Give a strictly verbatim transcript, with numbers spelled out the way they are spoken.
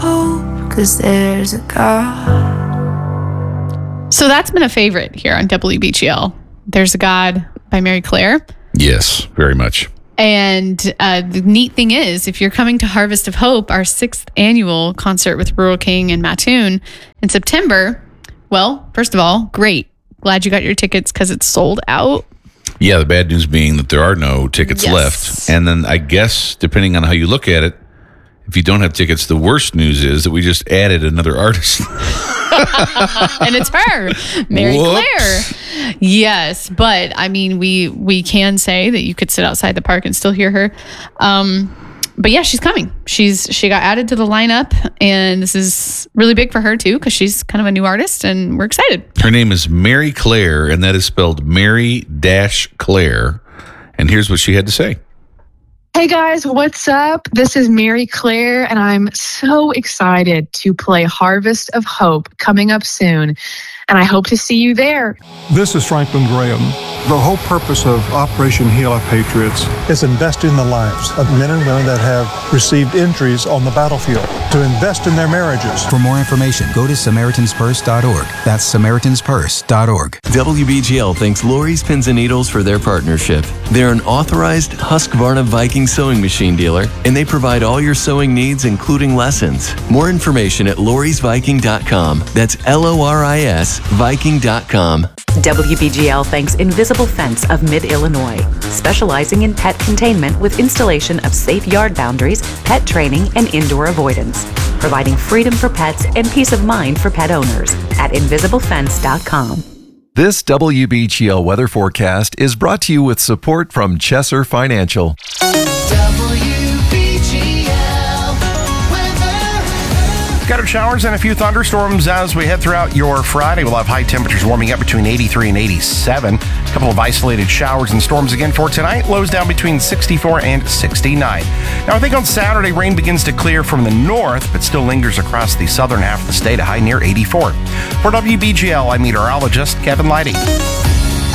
hope, 'cause there's a God. So that's been a favorite here on W B G L. There's a God by Mary Claire. Yes, very much. And uh, the neat thing is, if you're coming to Harvest of Hope, our sixth annual concert with Rural King and Mattoon in September, well, first of all, great. Glad you got your tickets because it's sold out. Yeah, the bad news being that there are no tickets Yes. left. And then I guess, depending on how you look at it, if you don't have tickets, the worst news is that we just added another artist. And it's her, Mary Whoops. Claire. Yes, but I mean, we we can say that you could sit outside the park and still hear her. Um, but yeah, she's coming. She's she got added to the lineup, and this is really big for her too because she's kind of a new artist, and we're excited. Her name is Mary Claire, and that is spelled Mary dash Claire. And here's what she had to say. Hey guys, what's up? This is Mary Claire, and I'm so excited to play Harvest of Hope coming up soon, and I hope to see you there. This is Franklin Graham. The whole purpose of Operation Heal Our Patriots is invest in the lives of men and women that have received injuries on the battlefield, to invest in their marriages. For more information, go to Samaritans Purse dot org. That's Samaritans Purse dot org. W B G L thanks Lori's Pins and Needles for their partnership. They're an authorized Husqvarna Viking sewing machine dealer, and they provide all your sewing needs, including lessons. More information at loris viking dot com. That's L O R I S Viking dot com. W B G L thanks Invisible Fence of Mid-Illinois, specializing in pet containment with installation of safe yard boundaries, pet training, and indoor avoidance, providing freedom for pets and peace of mind for pet owners at invisible fence dot com. This W B G L weather forecast is brought to you with support from Chesser Financial. Scattered showers and a few thunderstorms as we head throughout your Friday. We'll have high temperatures warming up between eighty-three and eighty-seven. A couple of isolated showers and storms again for tonight. Lows down between sixty-four and sixty-nine. Now, I think on Saturday, rain begins to clear from the north, but still lingers across the southern half of the state, a high near eighty-four. For W B G L, I'm meteorologist Kevin Leidy.